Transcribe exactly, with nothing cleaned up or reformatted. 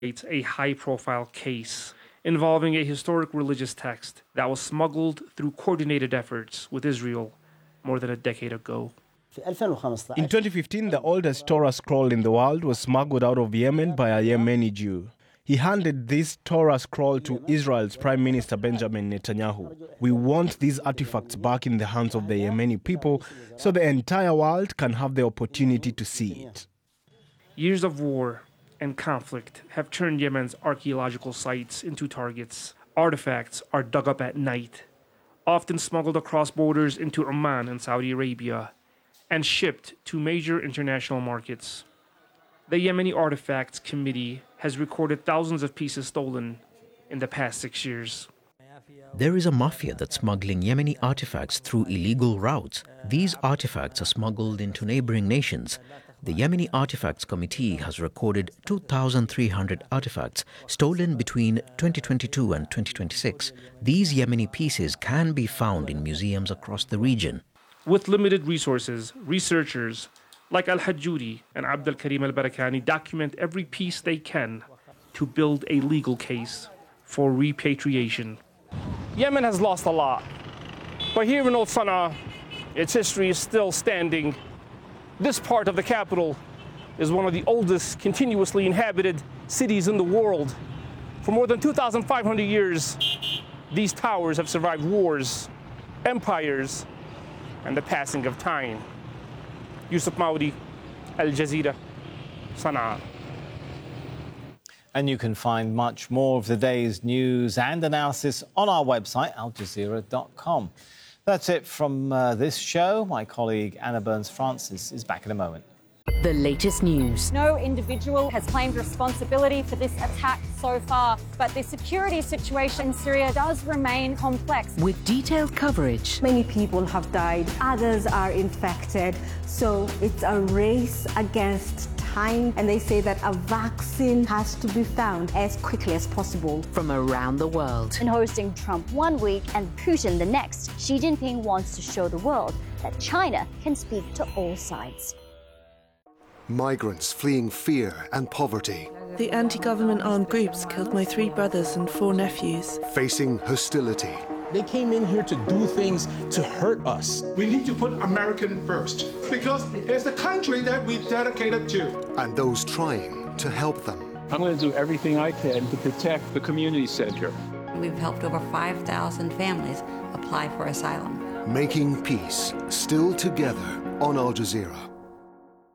It's a high-profile case involving a historic religious text that was smuggled through coordinated efforts with Israel more than a decade ago. In twenty fifteen, the oldest Torah scroll in the world was smuggled out of Yemen by a Yemeni Jew. He handed this Torah scroll to Israel's Prime Minister Benjamin Netanyahu. We want these artifacts back in the hands of the Yemeni people so the entire world can have the opportunity to see it. Years of war and conflict have turned Yemen's archaeological sites into targets. Artifacts are dug up at night, often smuggled across borders into Oman and Saudi Arabia, and shipped to major international markets. The Yemeni Artifacts Committee has recorded thousands of pieces stolen in the past six years. There is a mafia that's smuggling Yemeni artifacts through illegal routes. These artifacts are smuggled into neighboring nations. The Yemeni Artifacts Committee has recorded two thousand three hundred artifacts stolen between twenty twenty-two and twenty twenty-six. These Yemeni pieces can be found in museums across the region. With limited resources, researchers like Al-Hajjuri and Abdel Karim Al-Barakani document every piece they can to build a legal case for repatriation. Yemen has lost a lot, but here in Old Sana'a, its history is still standing. This part of the capital is one of the oldest continuously inhabited cities in the world. For more than two thousand five hundred years, these towers have survived wars, empires, and the passing of time. Yusuf Maudi, Al Jazeera, Sana'a. And you can find much more of the day's news and analysis on our website, al jazeera dot com. That's it from uh, this show. My colleague Anna Burns-Francis is back in a moment. The latest news. No individual has claimed responsibility for this attack so far, but the security situation in Syria does remain complex. With detailed coverage. Many people have died, others are infected, so it's a race against time, and they say that a vaccine has to be found as quickly as possible. From around the world. In hosting Trump one week and Putin the next, Xi Jinping wants to show the world that China can speak to all sides. Migrants fleeing fear and poverty. The anti-government armed groups killed my three brothers and four nephews. Facing hostility. They came in here to do things to hurt us. We need to put American first, because it's the country that we dedicated to. And those trying to help them. I'm going to do everything I can to protect the community center. We've helped over five thousand families apply for asylum. Making peace, still together on Al Jazeera.